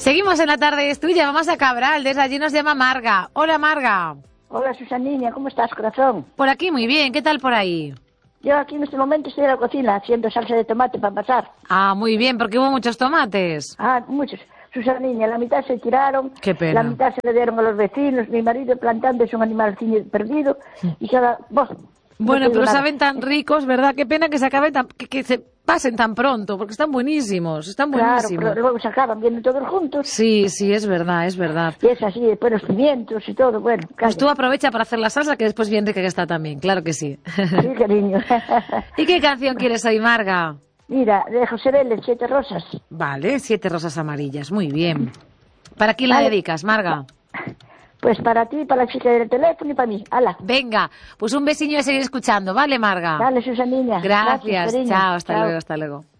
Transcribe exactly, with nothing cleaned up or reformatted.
Seguimos en la tarde es tuya, vamos a Cabral, desde allí nos llama Marga. Hola Marga. Hola Susanina, ¿cómo estás, corazón? Por aquí muy bien, ¿qué tal por ahí? Yo aquí en este momento estoy en la cocina haciendo salsa de tomate para pasar. Ah, muy bien, porque hubo muchos tomates. Ah, muchos. Susanina, la mitad se tiraron, Qué pena. la mitad se le dieron a los vecinos, mi marido plantando es un animal perdido y cada... Boh, bueno, no pero nada. saben tan ricos, ¿verdad? Qué pena que se acaben tan, que, que se pasen tan pronto, porque están buenísimos, están buenísimos. Claro, pero luego se acaban viendo todos juntos. Sí, sí, es verdad, es verdad. Y es así, después los pimientos y todo, bueno. Calla. Pues tú aprovecha para hacer la salsa, que después bien rica que está también, claro que sí. Sí, cariño. ¿Y qué canción quieres hoy, Marga? Mira, de José Vélez, Siete Rosas. Vale, Siete Rosas Amarillas, muy bien. ¿Para quién la Vale. dedicas, Marga? Pues para ti, para la chica del teléfono y para mí. ¡Hala! Venga, pues un besiño y a seguir escuchando, ¿vale, Marga? Dale, Susanina. Gracias, Gracias, cariño. chao, hasta Chao. luego, hasta luego.